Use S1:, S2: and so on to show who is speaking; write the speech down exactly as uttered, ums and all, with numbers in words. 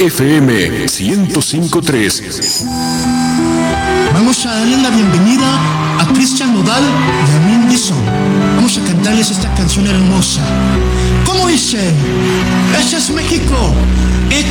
S1: F M ciento cinco punto tres.
S2: Vamos a darle la bienvenida a Cristian Nodal y a Mindy Song. Vamos a cantarles esta canción hermosa. ¿Cómo dice? Ese es México. Y